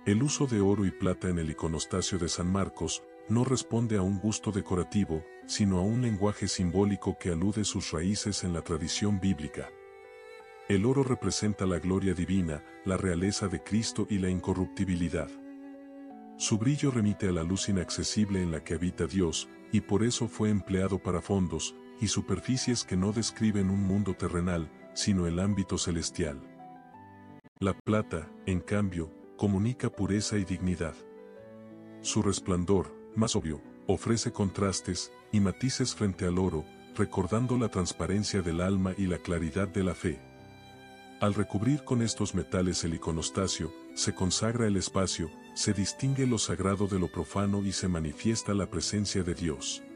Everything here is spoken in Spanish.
El uso de oro y plata en el iconostasio de San Marcos no responde a un gusto decorativo, sino a un lenguaje simbólico que alude sus raíces en la tradición bíblica. El oro representa la gloria divina, la realeza de Cristo y la incorruptibilidad. Su brillo remite a la luz inaccesible en la que habita Dios, y por eso fue empleado para fondos y superficies que no describen un mundo terrenal, sino el ámbito celestial. La plata, en cambio, comunica pureza y dignidad. Su resplandor, más obvio, ofrece contrastes y matices frente al oro, recordando la transparencia del alma y la claridad de la fe. Al recubrir con estos metales el iconostasio, se consagra el espacio, se distingue lo sagrado de lo profano y se manifiesta la presencia de Dios.